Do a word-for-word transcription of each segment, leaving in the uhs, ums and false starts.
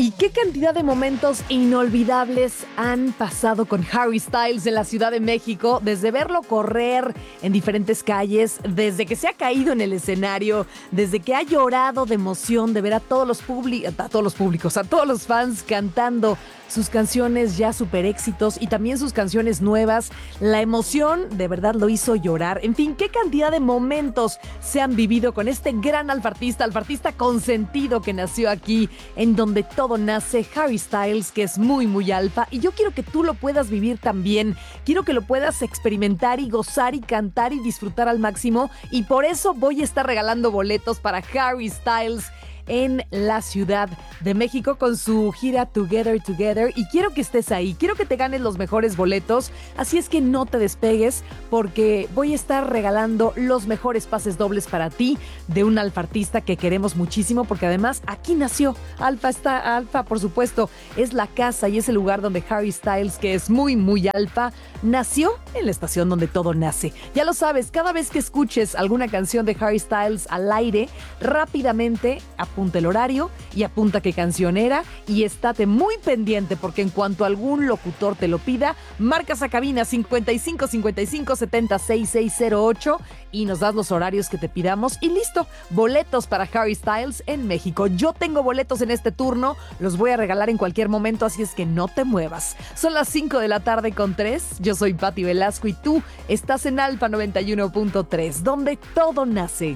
¿Y qué cantidad de momentos inolvidables han pasado con Harry Styles en la Ciudad de México? Desde verlo correr en diferentes calles, desde que se ha caído en el escenario, desde que ha llorado de emoción de ver a todos los, publi- a todos los públicos, a todos los fans cantando sus canciones ya super éxitos y también sus canciones nuevas. La emoción de verdad lo hizo llorar. En fin, qué cantidad de momentos se han vivido con este gran alfartista, alfartista consentido que nació aquí, en donde todo nace, Harry Styles, que es muy, muy alfa. Y yo quiero que tú lo puedas vivir también. Quiero que lo puedas experimentar y gozar y cantar y disfrutar al máximo. Y por eso voy a estar regalando boletos para Harry Styles en la Ciudad de México con su gira Together Together, y quiero que estés ahí, quiero que te ganes los mejores boletos, así es que no te despegues porque voy a estar regalando los mejores pases dobles para ti de un alfa artista que queremos muchísimo, porque además aquí nació. Alfa está, Alfa por supuesto es la casa y es el lugar donde Harry Styles, que es muy muy alfa, nació, en la estación donde todo nace. Ya lo sabes, cada vez que escuches alguna canción de Harry Styles al aire, rápidamente apunta el horario y apunta qué canción era, y estate muy pendiente porque en cuanto algún locutor te lo pida, marcas a cabina cincuenta y cinco cincuenta y cinco setenta sesenta y seis cero ocho y nos das los horarios que te pidamos y listo, boletos para Harry Styles en México. Yo tengo boletos en este turno, los voy a regalar en cualquier momento, así es que no te muevas. Son las cinco de la tarde con tres, yo soy Pati Velasco y tú estás en Alfa noventa y uno punto tres, donde todo nace.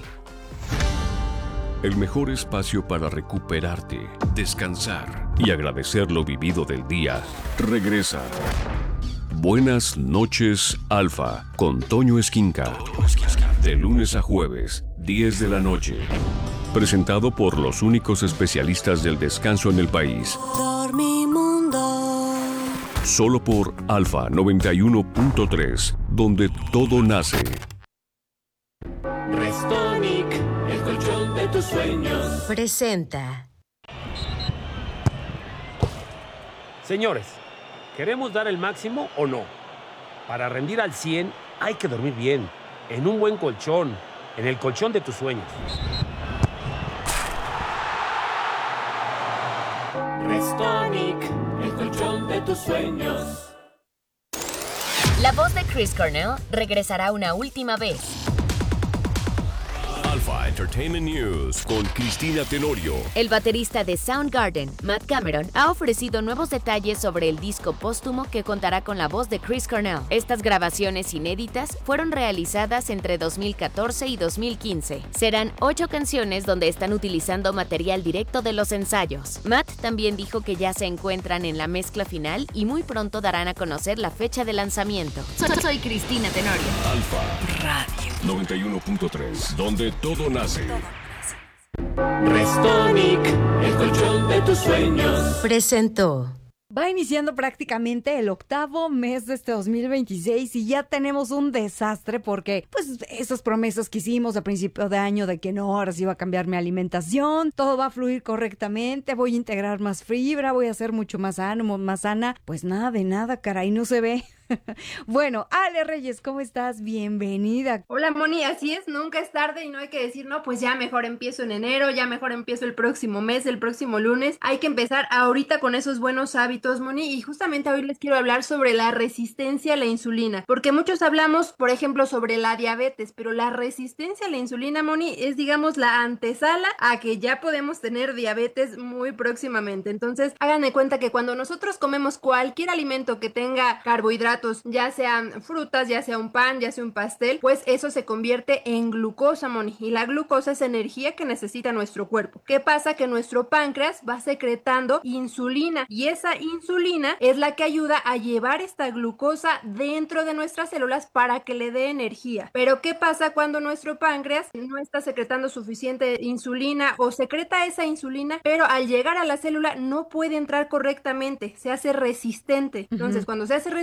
El mejor espacio para recuperarte, descansar y agradecer lo vivido del día regresa. Buenas noches, Alfa, con Toño Esquinca. De lunes a jueves, diez de la noche. Presentado por los únicos especialistas del descanso en el país. Dormimundo. Solo por Alfa noventa y uno punto tres, donde todo nace. Restonic, el colchón de tus sueños. Presenta. Señores, ¿queremos dar el máximo o no? Para rendir al cien hay que dormir bien, en un buen colchón, en el colchón de tus sueños. Restonic, el colchón de tus sueños. La voz de Chris Cornell regresará una última vez. Alfa Entertainment News con Cristina Tenorio. El baterista de Soundgarden, Matt Cameron, ha ofrecido nuevos detalles sobre el disco póstumo que contará con la voz de Chris Cornell. Estas grabaciones inéditas fueron realizadas entre dos mil catorce y dos mil quince. Serán ocho canciones donde están utilizando material directo de los ensayos. Matt también dijo que ya se encuentran en la mezcla final y muy pronto darán a conocer la fecha de lanzamiento. Soy Cristina Tenorio. Alfa Radio noventa y uno punto tres, donde todo nace. Restonic, el colchón de tus sueños. Presentó. Va iniciando prácticamente el octavo mes de este dos mil veintiséis y ya tenemos un desastre porque, pues, esas promesas que hicimos a principio de año de que no, ahora sí va a cambiar mi alimentación, todo va a fluir correctamente, voy a integrar más fibra, voy a ser mucho más sano, más sana, pues nada de nada, caray, no se ve. Bueno, Ale Reyes, ¿cómo estás? Bienvenida. Hola Moni, así es, nunca es tarde y no hay que decir, no, pues ya mejor empiezo en enero, ya mejor empiezo el próximo mes, el próximo lunes. Hay que empezar ahorita con esos buenos hábitos, Moni, y justamente hoy les quiero hablar sobre la resistencia a la insulina, porque muchos hablamos, por ejemplo, sobre la diabetes, pero la resistencia a la insulina, Moni, es, digamos, la antesala a que ya podemos tener diabetes muy próximamente. Entonces, hagan de cuenta que cuando nosotros comemos cualquier alimento que tenga carbohidratos, ya sean frutas, ya sea un pan, ya sea un pastel, pues eso se convierte en glucosa, Moni, y la glucosa es energía que necesita nuestro cuerpo. ¿Qué pasa? Que nuestro páncreas va secretando insulina y esa insulina es la que ayuda a llevar esta glucosa dentro de nuestras células para que le dé energía. Pero ¿qué pasa cuando nuestro páncreas no está secretando suficiente insulina o secreta esa insulina, pero al llegar a la célula no puede entrar correctamente, se hace resistente? Entonces, uh-huh. cuando se hace resistente,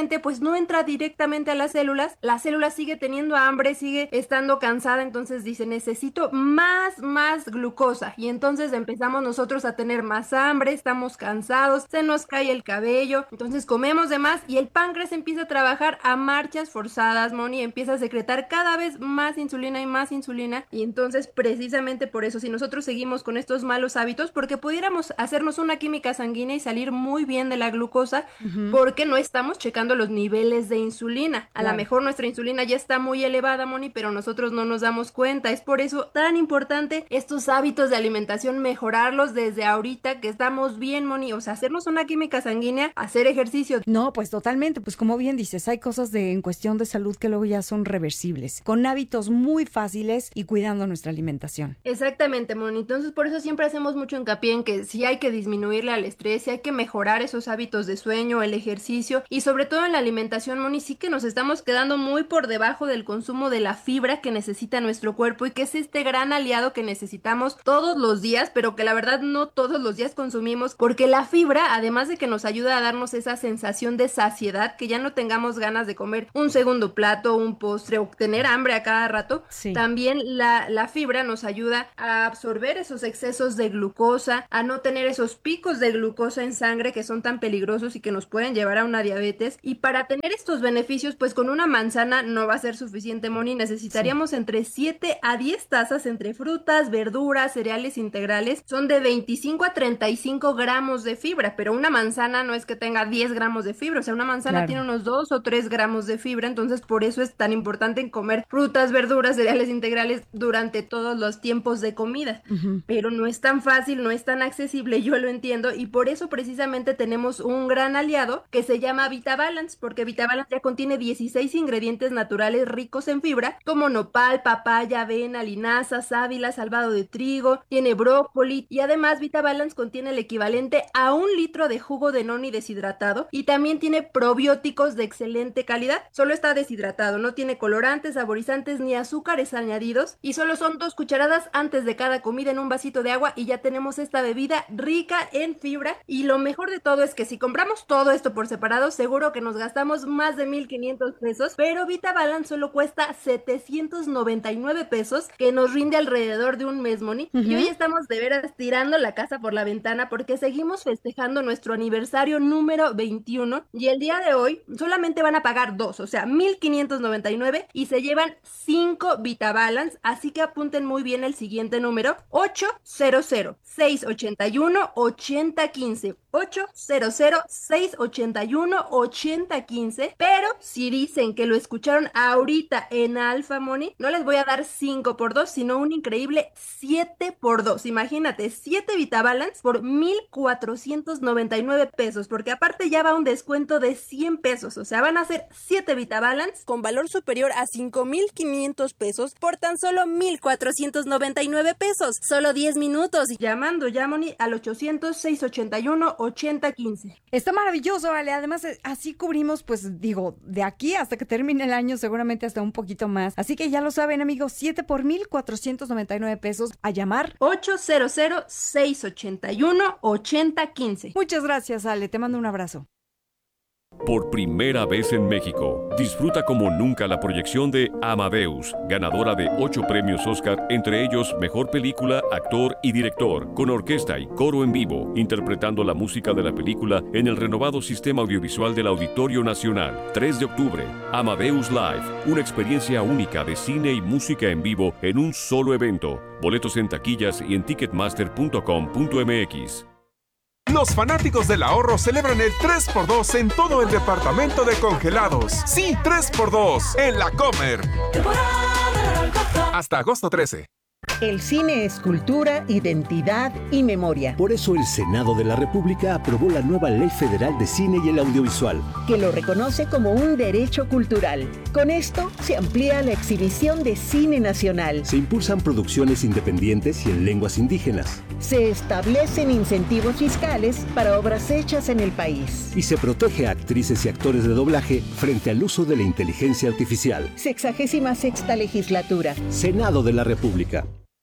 nutriente pues no entra directamente a las células, la célula sigue teniendo hambre, sigue estando cansada, entonces dice necesito más, más glucosa y entonces empezamos nosotros a tener más hambre, estamos cansados, se nos cae el cabello, entonces comemos de más y el páncreas empieza a trabajar a marchas forzadas, Moni, empieza a secretar cada vez más insulina y más insulina y entonces precisamente por eso si nosotros seguimos con estos malos hábitos, porque pudiéramos hacernos una química sanguínea y salir muy bien de la glucosa, uh-huh. porque no estamos checando los niveles de insulina, a claro. lo mejor nuestra insulina ya está muy elevada, Moni, pero nosotros no nos damos cuenta, es por eso tan importante estos hábitos de alimentación, mejorarlos desde ahorita que estamos bien, Moni, o sea, hacernos una química sanguínea, hacer ejercicio. No, pues totalmente, pues como bien dices, hay cosas de en cuestión de salud que luego ya son reversibles, con hábitos muy fáciles y cuidando nuestra alimentación. Exactamente, Moni, entonces por eso siempre hacemos mucho hincapié en que sí hay que disminuirle al estrés, sí hay que mejorar esos hábitos de sueño, el ejercicio y sobre todo en la alimentación, Moni, sí que nos estamos quedando muy por debajo del consumo de la fibra que necesita nuestro cuerpo y que es este gran aliado que necesitamos todos los días, pero que la verdad no todos los días consumimos, porque la fibra, además de que nos ayuda a darnos esa sensación de saciedad, que ya no tengamos ganas de comer un segundo plato, un postre o tener hambre a cada rato, sí. también la, la fibra nos ayuda a absorber esos excesos de glucosa, a no tener esos picos de glucosa en sangre que son tan peligrosos y que nos pueden llevar a una diabetes. Y para tener estos beneficios, pues con una manzana no va a ser suficiente, Moni, necesitaríamos sí. entre siete a diez tazas entre frutas, verduras, cereales integrales, son de veinticinco a treinta y cinco gramos de fibra, pero una manzana no es que tenga diez gramos de fibra, o sea, una manzana claro. tiene unos dos o tres gramos de fibra, entonces por eso es tan importante en comer frutas, verduras, cereales integrales durante todos los tiempos de comida, uh-huh. pero no es tan fácil, no es tan accesible, yo lo entiendo, y por eso precisamente tenemos un gran aliado que se llama VitaBalance, porque VitaBalance ya contiene dieciséis ingredientes naturales ricos en fibra, como nopal, papaya, avena, linaza, sábila, salvado de trigo, tiene brócoli, y además VitaBalance contiene el equivalente a un litro de jugo de noni deshidratado, y también tiene probióticos de excelente calidad, solo está deshidratado, no tiene colorantes, saborizantes ni azúcares añadidos, y solo son dos cucharadas antes de cada comida en un vasito de agua, y ya tenemos esta bebida rica en fibra, y lo mejor de todo es que si compramos todo esto por separado, seguro que nos gastamos más de mil quinientos pesos, pero VitaBalance solo cuesta setecientos noventa y nueve pesos, que nos rinde alrededor de un mes, Moni, uh-huh. y hoy estamos de veras tirando la casa por la ventana porque seguimos festejando nuestro aniversario número veintiuno, y el día de hoy solamente van a pagar dos, o sea, mil quinientos noventa y nueve, y se llevan cinco VitaBalance, así que apunten muy bien el siguiente número, ocho cero cero, seis ocho uno, ocho cero uno cinco, ocho cero cero, seis ocho uno, ocho cero uno cinco, pero si dicen que lo escucharon ahorita en Alfa, Moni, no les voy a dar cinco por dos, sino un increíble siete por dos, imagínate, siete VitaBalance por mil cuatrocientos noventa y nueve pesos, porque aparte ya va un descuento de cien pesos, o sea, van a ser siete VitaBalance con valor superior a cinco mil quinientos pesos por tan solo mil cuatrocientos noventa y nueve pesos, solo diez minutos, y llamando ya, Moni, al ochocientos, seis ocho uno, ocho cero uno cinco. Está maravilloso, vale, además así cubrimos, pues digo, de aquí hasta que termine el año, seguramente hasta un poquito más, así que ya lo saben, amigos, siete por mil cuatrocientos noventa y nueve pesos, a llamar ocho cero cero, seis ocho uno, ocho cero uno cinco. Muchas gracias, Ale, te mando un abrazo. Por primera vez en México, disfruta como nunca la proyección de Amadeus, ganadora de ocho premios Oscar, entre ellos Mejor Película, Actor y Director, con orquesta y coro en vivo, interpretando la música de la película en el renovado sistema audiovisual del Auditorio Nacional. tres de octubre, Amadeus Live, una experiencia única de cine y música en vivo en un solo evento. Boletos en taquillas y en ticketmaster punto com punto m x. Los fanáticos del ahorro celebran el tres por dos en todo el departamento de congelados. Sí, tres por dos en La Comer. Hasta agosto trece. El cine es cultura, identidad y memoria. Por eso el Senado de la República aprobó la nueva Ley Federal de Cine y el Audiovisual, que lo reconoce como un derecho cultural. Con esto se amplía la exhibición de cine nacional. Se impulsan producciones independientes y en lenguas indígenas. Se establecen incentivos fiscales para obras hechas en el país. Y se protege a actrices y actores de doblaje frente al uso de la inteligencia artificial. Sexagésima sexta legislatura. Senado de la República.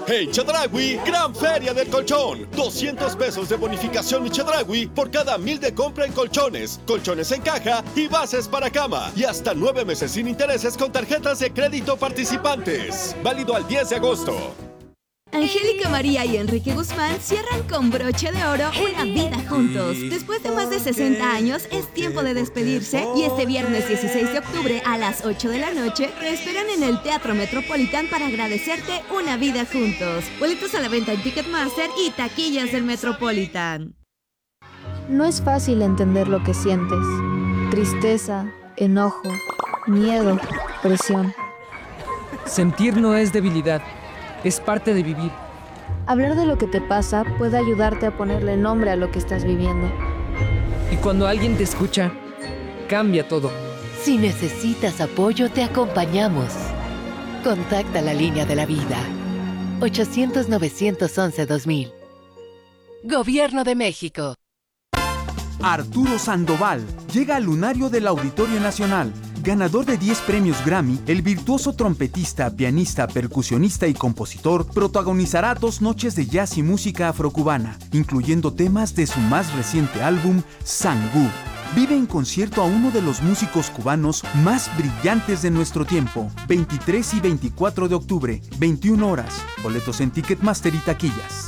En Chedraui, gran feria del colchón. doscientos pesos de bonificación Chedraui por cada mil de compra en colchones, colchones en caja y bases para cama. Y hasta nueve meses sin intereses con tarjetas de crédito participantes. Válido al diez de agosto. Angélica María y Enrique Guzmán cierran con broche de oro una vida juntos. Después de más de sesenta años, es tiempo de despedirse y este viernes dieciséis de octubre a las ocho de la noche te esperan en el Teatro Metropolitan para agradecerte una vida juntos. Boletos a la venta en Ticketmaster y taquillas del Metropolitan. No es fácil entender lo que sientes. Tristeza, enojo, miedo, presión. Sentir no es debilidad. Es parte de vivir. Hablar de lo que te pasa puede ayudarte a ponerle nombre a lo que estás viviendo. Y cuando alguien te escucha, cambia todo. Si necesitas apoyo, te acompañamos. Contacta la línea de la vida. ochocientos, novecientos once, dos mil. Gobierno de México. Arturo Sandoval llega al lunario del Auditorio Nacional. Ganador de diez premios Grammy, el virtuoso trompetista, pianista, percusionista y compositor protagonizará dos noches de jazz y música afrocubana, incluyendo temas de su más reciente álbum, Sangú. Vive en concierto a uno de los músicos cubanos más brillantes de nuestro tiempo. veintitrés y veinticuatro de octubre, veintiuna horas. Boletos en Ticketmaster y taquillas.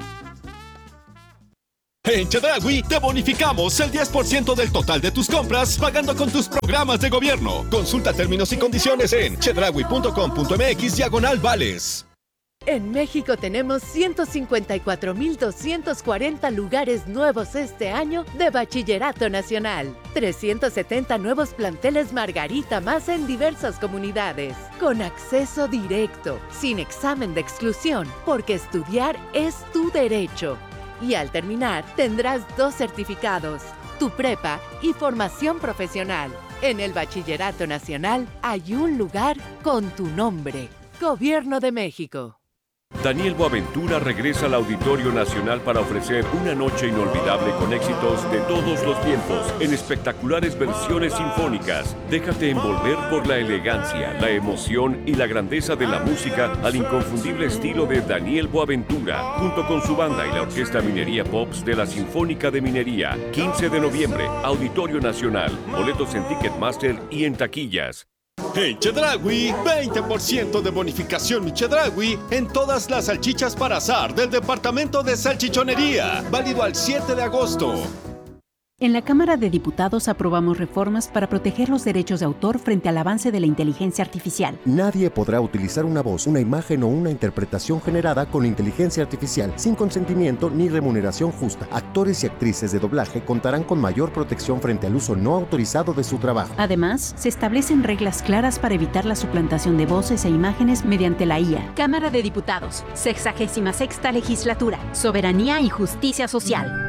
En Chedraui te bonificamos el diez por ciento del total de tus compras pagando con tus programas de gobierno. Consulta términos y condiciones en chedraui punto com punto m x diagonal vales. En México tenemos ciento cincuenta y cuatro mil doscientos cuarenta lugares nuevos este año de Bachillerato Nacional. trescientos setenta nuevos planteles Margarita más en diversas comunidades. Con acceso directo, sin examen de exclusión, porque estudiar es tu derecho. Y al terminar, tendrás dos certificados, tu prepa y formación profesional. En el Bachillerato Nacional hay un lugar con tu nombre. Gobierno de México. Daniel Boaventura regresa al Auditorio Nacional para ofrecer una noche inolvidable con éxitos de todos los tiempos en espectaculares versiones sinfónicas. Déjate envolver por la elegancia, la emoción y la grandeza de la música al inconfundible estilo de Daniel Boaventura, junto con su banda y la Orquesta Minería Pops de la Sinfónica de Minería. quince de noviembre, Auditorio Nacional. Boletos en Ticketmaster y en taquillas. En Chedraui, veinte por ciento de bonificación Mi Chedraui en todas las salchichas para asar del departamento de salchichonería. Válido al siete de agosto. En la Cámara de Diputados aprobamos reformas para proteger los derechos de autor frente al avance de la inteligencia artificial. Nadie podrá utilizar una voz, una imagen o una interpretación generada con inteligencia artificial sin consentimiento ni remuneración justa. Actores y actrices de doblaje contarán con mayor protección frente al uso no autorizado de su trabajo. Además, se establecen reglas claras para evitar la suplantación de voces e imágenes mediante la I A. Cámara de Diputados, sexagésima sexta legislatura, soberanía y justicia social.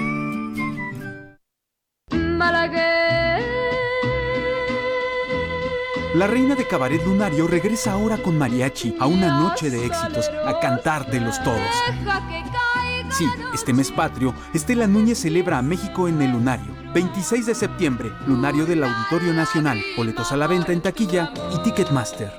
La reina de cabaret lunario regresa ahora con mariachi a una noche de éxitos, a cantártelos todos. Sí, este mes patrio, Estela Núñez celebra a México en el Lunario. veintiséis de septiembre, Lunario del Auditorio Nacional. Boletos a la venta en taquilla y Ticketmaster.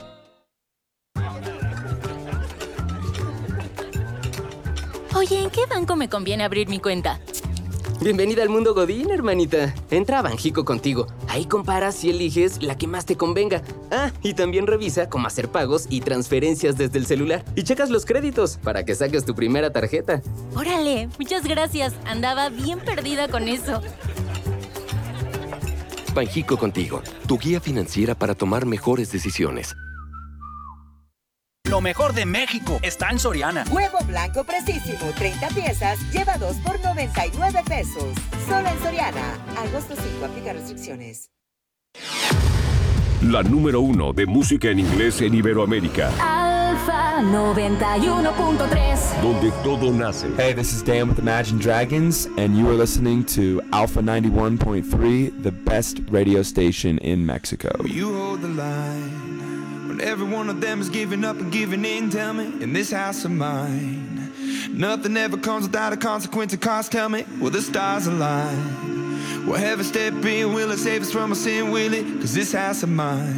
Oye, ¿en qué banco me conviene abrir mi cuenta? Bienvenida al mundo Godín, hermanita. Entra a Banjico contigo. Ahí comparas y eliges la que más te convenga. Ah, y también revisa cómo hacer pagos y transferencias desde el celular. Y checas los créditos para que saques tu primera tarjeta. Órale, muchas gracias. Andaba bien perdida con eso. Banjico contigo, tu guía financiera para tomar mejores decisiones. Lo mejor de México está en Soriana. Huevo blanco precisísimo, treinta piezas, lleva dos por noventa y nueve pesos. Solo en Soriana. Agosto cinco, aplica restricciones. La número uno de música en inglés en Iberoamérica. Alfa noventa y uno punto tres. Donde todo nace. Hey, this is Dan with Imagine Dragons, and you are listening to Alpha ninety-one point three, the best radio station in Mexico. You hold the line. When every one of them is giving up and giving in, tell me, in this house of mine, nothing ever comes without a consequence of cost, tell me, will the stars align? Will heaven step in, will it save us from our sin, will it? Cause this house of mine